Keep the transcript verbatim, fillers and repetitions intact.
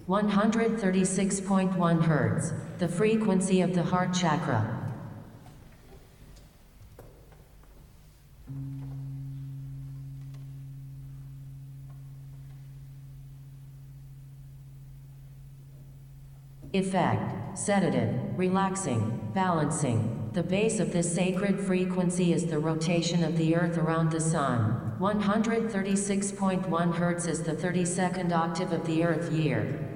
one hundred thirty-six point one hertz, the frequency of the heart chakra. Effect: sedative, relaxing, balancing. The base of this sacred frequency is the rotation of the Earth around the Sun. one hundred thirty-six point one hertz is the thirty-second octave of the Earth year.